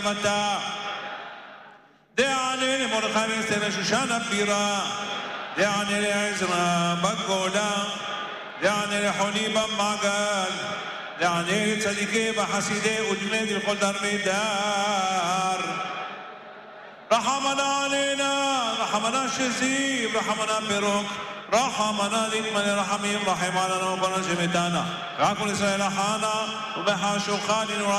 מתה דענה למרדכי ואסתר לשושן הבירה דענה לעזרא בגולה דענה לחוני במעגל דענה לצדיקי וחסידי ודמי לכל דרמי דר רחמנה עלינה רחמנה שזיב רחמנה פירוק רחמנה דתמלא רחמים רחם עלינו ובנו שמתנה רק כל ישראל אחנה ובחשוכה לנורא